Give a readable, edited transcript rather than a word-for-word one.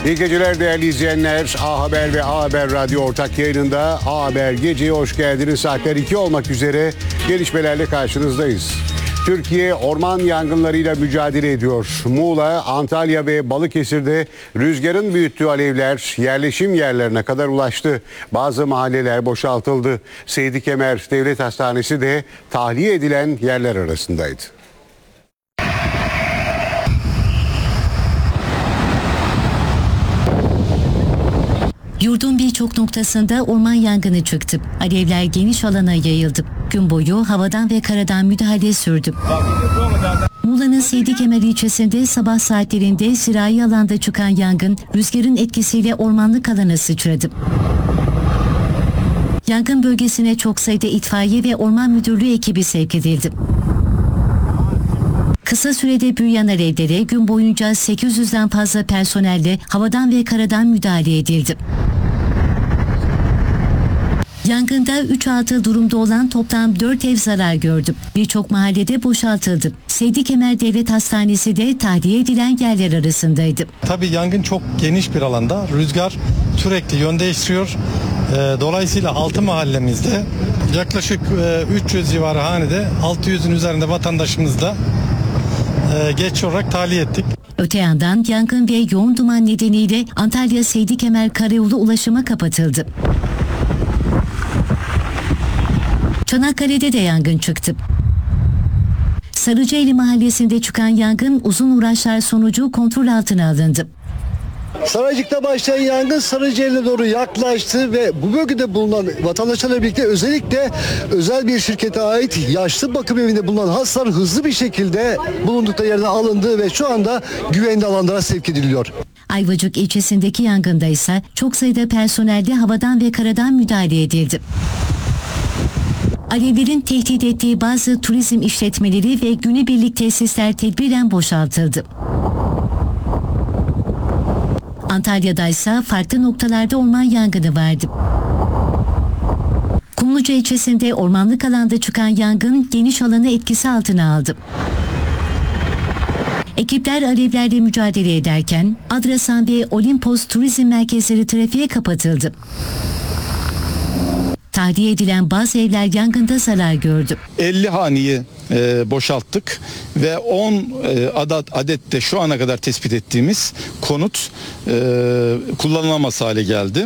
İyi geceler değerli izleyenler. A Haber ve A Haber Radyo ortak yayınında A Haber Gece'ye hoş geldiniz. Saatler 2 olmak üzere gelişmelerle karşınızdayız. Türkiye orman yangınlarıyla mücadele ediyor. Muğla, Antalya ve Balıkesir'de rüzgarın büyüttüğü alevler yerleşim yerlerine kadar ulaştı. Bazı mahalleler boşaltıldı. Seydi Kemer Devlet Hastanesi de tahliye edilen yerler arasındaydı. Yurdun birçok noktasında orman yangını çıktı. Alevler geniş alana yayıldı. Gün boyu havadan ve karadan müdahale sürdü. Muğla'nın Seydi Kemer ilçesinde sabah saatlerinde zirai alanda çıkan yangın rüzgarın etkisiyle ormanlık alana sıçradı. Yangın bölgesine çok sayıda itfaiye ve orman müdürlüğü ekibi sevk edildi. Kısa sürede büyüyen alevlere gün boyunca 800'den fazla personelle havadan ve karadan müdahale edildi. Yangında 3 atıl durumda olan toplam 4 ev zarar gördü. Birçok mahallede boşaltıldı. Seydi Kemer Devlet Hastanesi de tahliye edilen yerler arasındaydı. Tabii yangın çok geniş bir alanda. Rüzgar sürekli yön değiştiriyor. Dolayısıyla 6 mahallemizde yaklaşık 300 civarı hanede 600'ün üzerinde vatandaşımızla geç olarak tahliye ettik. Öte yandan yangın ve yoğun duman nedeniyle Antalya Seydi Kemer Karayolu ulaşıma kapatıldı. Çanakkale'de de yangın çıktı. Sarıcıeli mahallesinde çıkan yangın uzun uğraşlar sonucu kontrol altına alındı. Saraycık'ta başlayan yangın Sarıcıeli'ne doğru yaklaştı ve bu bölgede bulunan vatandaşlarla birlikte özellikle özel bir şirkete ait yaşlı bakım evinde bulunan hastalar hızlı bir şekilde bulundukları yerden alındı ve şu anda güvenli alanlara sevk ediliyor. Ayvacık ilçesindeki yangında ise çok sayıda personelde havadan ve karadan müdahale edildi. Alevlerin tehdit ettiği bazı turizm işletmeleri ve günübirlik tesisler tedbiren boşaltıldı. Antalya'da ise farklı noktalarda orman yangını vardı. Kumluca ilçesinde ormanlık alanda çıkan yangın geniş alanı etkisi altına aldı. Ekipler alevlerle mücadele ederken Adrasan ve Olimpos turizm merkezleri trafiğe kapatıldı. Tahliye edilen bazı evler yangında zarar gördü. 50 haneyi boşalttık ve 10 adet de şu ana kadar tespit ettiğimiz konut kullanılamaz hale geldi.